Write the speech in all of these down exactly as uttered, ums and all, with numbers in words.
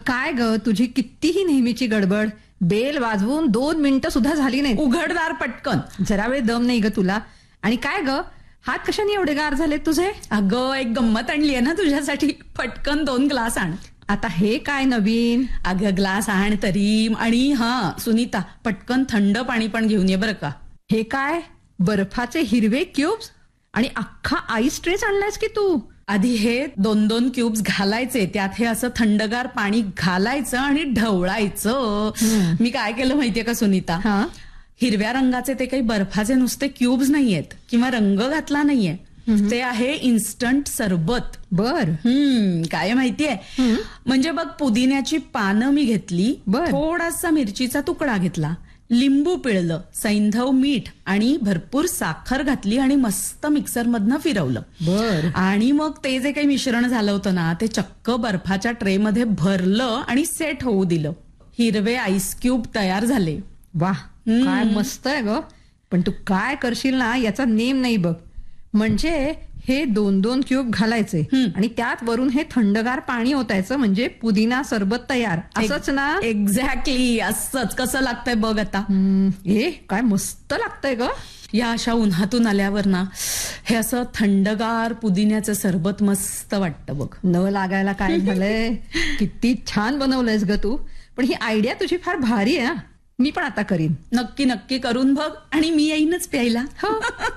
काय ग तुझी कितीही नेहमीची गडबड, बेल वाजवून दोन मिनिटं सुद्धा झाली नाही. उघडदार पटकन. जरा वेळ दम नाही ग तुला. आणि काय ग हात कशाने एवढे गार झाले तुझे? अगं एक गंमत आणली आहे ना तुझ्यासाठी. पटकन दोन ग्लास आण. आता हे काय नवीन? अगं ग्लास आण तरी. आणि हा सुनीता, पटकन थंड पाणी पण घेऊन ये बरं का. हे काय बर्फाचे हिरवे क्यूब्स आणि अख्खा आईस ट्रेस आणलायस की तू? आधी हे दोन दोन क्यूब्स घालायचे, त्यात हे असं थंडगार पाणी घालायचं आणि ढवळायचं. मी काय केलं माहितीये का सुनीता? हा, हिरव्या रंगाचे ते काही बर्फाचे नुसते क्यूब्स नाहीयेत किंवा रंग घातला नाहीये, ते आहे इन्स्टंट सरबत. बर. हम्म काय माहितीये, म्हणजे बघ पुदिन्याची पानं मी घेतली, थोडासा मिरचीचा तुकडा घेतला, लिंबू पिळलं, सैंधव मीठ आणि भरपूर साखर घातली आणि मस्त मिक्सर मधनं फिरवलं. बर. आणि मग ते जे काही मिश्रण झालं होतं ना, ते चक्क बर्फाच्या ट्रे मध्ये भरलं आणि सेट होऊ दिलं. हिरवे आईस क्यूब तयार झाले. वा, काय मस्त आहे ग. पण तू काय करशील ना याचा नेम नाही बघ. म्हणजे हे दोन दोन क्यूब घालायचे आणि त्यात वरून हे थंडगार पाणी ओतायचं, म्हणजे पुदिना सरबत तयार, असंच ना? एक्झॅक्टली असंच. कसं लागतंय बघ आता? हे काय मस्त लागतंय ग. या अशा उन्हातून आल्यावर ना हे असं थंडगार पुदिन्याचं सरबत मस्त वाटतं बघ. न लागायला काय झालंय. किती छान बनवलंयस ग तू. पण ही आयडिया तुझी फार भारी आहे. मी पण आता करीन. नक्की नक्की करून बघ. आणि मी येईनच प्यायला. हो.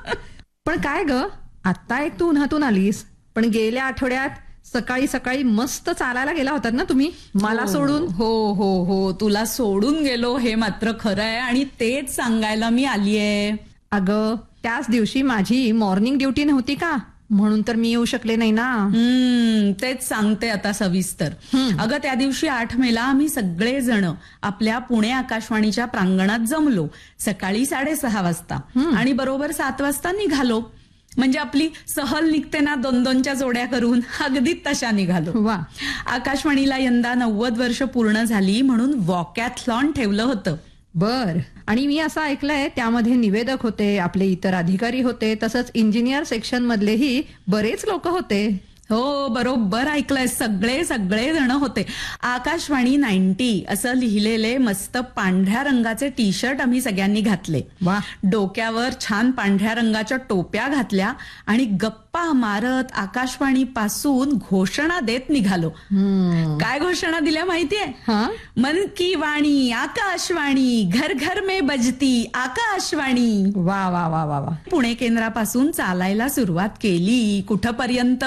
पण काय ग, आता एक तू उन्हातून आलीस, पण गेल्या आठवड्यात सकाळी सकाळी मस्त चालायला गेला होतात ना तुम्ही, मला सोडून. हो हो हो, तुला सोडून गेलो हे मात्र खरं आहे आणि तेच सांगायला मी आलीये. अगं त्याच दिवशी माझी मॉर्निंग ड्युटी नव्हती का, म्हणून तर मी येऊ शकले नाही ना. हम्म तेच सांगते आता सविस्तर. अगं त्या दिवशी आठ मेला आम्ही सगळे जण आपल्या पुणे आकाशवाणीच्या प्रांगणात जमलो सकाळी साडेसहा वाजता आणि बरोबर सात वाजता निघालो. म्हणजे आपली सहल निघते ना दोन दोनच्या जोड्या करून, अगदी तशा निघालो. वा. आकाशवाणीला यंदा नव्वद वर्ष पूर्ण झाली म्हणून वॉकॅथलॉन ठेवलं होतं. बर. आणि मी असं ऐकलंय त्यामध्ये निवेदक होते, आपले इतर अधिकारी होते, तसंच इंजिनियर सेक्शन मधलेही बरेच लोक होते. हो बरोबर ऐकलंय. सगळे सगळे जण होते. आकाशवाणी नाईन्टी असं लिहिलेले मस्त पांढऱ्या रंगाचे टी शर्ट आम्ही सगळ्यांनी घातले. वा. डोक्यावर छान पांढऱ्या रंगाच्या टोप्या घातल्या आणि गप्पा मारत आकाशवाणी पासून घोषणा देत निघालो. काय घोषणा दिल्या माहितीये? मन की वाणी आकाशवाणी, घर घर में बजती आकाशवाणी. वा वा वा वा वा. पुणे केंद्रापासून चालायला सुरुवात केली. कुठपर्यंत?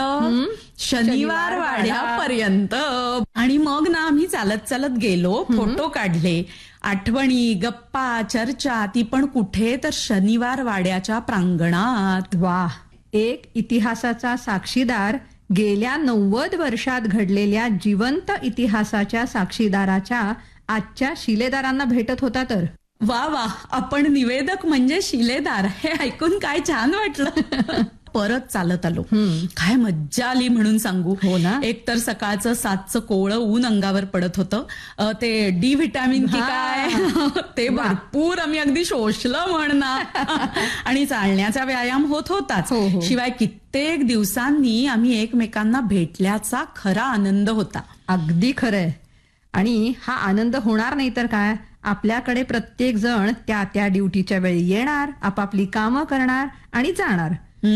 शनिवार वाड्यापर्यंत. आणि मग ना आम्ही चालत चालत गेलो, फोटो काढले, आठवणी, गप्पा, चर्चा, ती पण कुठे तर शनिवार वाड्याच्या प्रांगणात. वा. एक इतिहासाचा साक्षीदार गेल्या नव्वद वर्षात घडलेल्या जिवंत इतिहासाच्या साक्षीदाराच्या आजच्या शिलेदारांना भेटत होता तर. वा वा, आपण निवेदक म्हणजे शिलेदार, हे ऐकून काय छान वाटलं. परत चालत आलो. काय मज्जा आली म्हणून सांगू. हो ना. एक तर सकाळचं सातचं कोवळं ऊन अंगावर पडत होतं, ते डी व्हिटॅमिन की काय ते भरपूर आम्ही अगदी शोषलं म्हणणार. आणि चालण्याचा व्यायाम होत होताच, शिवाय कित्येक दिवसांनी आम्ही एकमेकांना भेटल्याचा खरा आनंद होता. अगदी खरंय. आणि हा आनंद होणार नाही तर काय, आपल्याकडे प्रत्येक जण त्या त्या ड्युटीच्या वेळी येणार, आपापली कामं करणार आणि जाणार.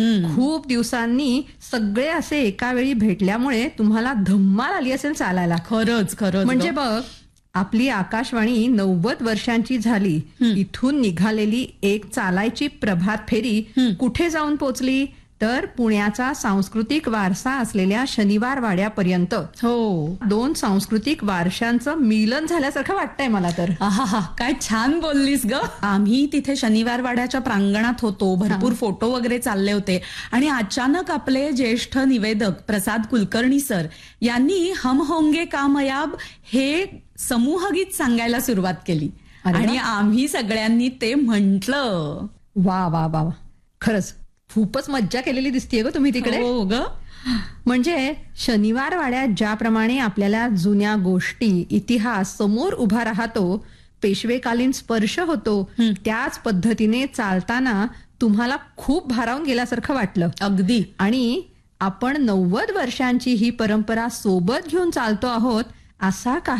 खूप दिवसांनी सगळे असे एका वेळी भेटल्यामुळे तुम्हाला धम्माल आली असेल चालायला. खरंच खरंच. म्हणजे बघ, आपली आकाशवाणी नव्वद वर्षांची झाली, इथून निघालेली एक चालायची प्रभात फेरी कुठे जाऊन पोचली तर पुण्याचा सांस्कृतिक वारसा असलेल्या शनिवार वाड्यापर्यंत. हो. दोन सांस्कृतिक वारशांचं मिलन झाल्यासारखं वाटतंय मला तर. आहा, काय छान बोललीस ग. आम्ही तिथे शनिवार वाड्याच्या प्रांगणात होतो, भरपूर फोटो वगैरे चालले होते आणि अचानक आपले ज्येष्ठ निवेदक प्रसाद कुलकर्णी सर यांनी हम होंगे कामयाब हे समूहगीत सांगायला सुरुवात केली आणि आम्ही सगळ्यांनी ते म्हंटल. वा वा वा वा. खरंच खूपच मज्जा केलेली दिसतीये ग तुम्ही तिकडे. हो ग. म्हणजे शनिवार वाड्यात ज्याप्रमाणे आपल्याला जुन्या गोष्टी, इतिहास समोर उभा राहतो, पेशवेकालीन स्पर्श होतो, त्याच पद्धतीने चालताना तुम्हाला खूप भारावून गेल्यासारखं वाटलं. अगदी. आणि आपण नव्वद वर्षांची ही परंपरा सोबत घेऊन चालतो आहोत असा